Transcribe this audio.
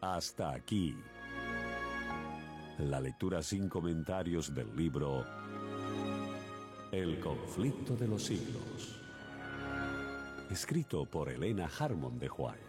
Hasta aquí la lectura sin comentarios del libro El conflicto de los siglos, escrito por Elena Harmon de Huay.